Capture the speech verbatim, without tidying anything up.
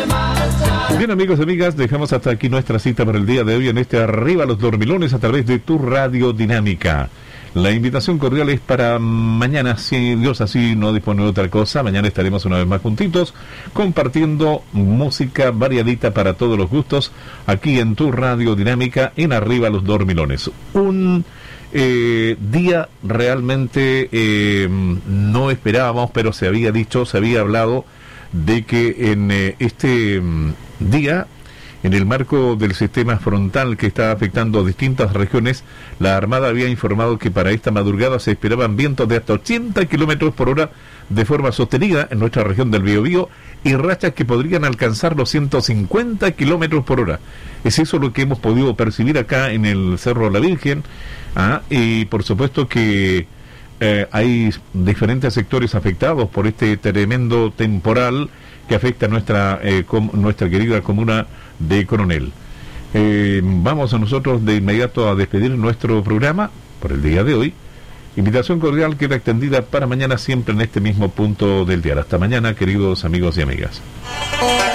Bien, amigos y amigas, dejamos hasta aquí nuestra cita para el día de hoy en este Arriba los Dormilones a través de tu Radio Dinámica. La invitación cordial es para mañana, si Dios así no dispone de otra cosa. Mañana estaremos una vez más juntitos, compartiendo música variadita para todos los gustos, aquí en tu Radio Dinámica, en Arriba los Dormilones. Un eh, día realmente eh, no esperábamos, pero se había dicho, se había hablado de que en eh, este mm, día, en el marco del sistema frontal que está afectando a distintas regiones, la Armada había informado que para esta madrugada se esperaban vientos de hasta ochenta kilómetros por hora de forma sostenida en nuestra región del Biobío y rachas que podrían alcanzar los ciento cincuenta kilómetros por hora. Es eso lo que hemos podido percibir acá en el Cerro La Virgen, ¿ah? Y por supuesto que Eh, hay diferentes sectores afectados por este tremendo temporal que afecta a nuestra, eh, com, nuestra querida comuna de Coronel. Eh, vamos a nosotros de inmediato a despedir nuestro programa por el día de hoy. Invitación cordial queda extendida para mañana, siempre en este mismo punto del día. Hasta mañana, queridos amigos y amigas.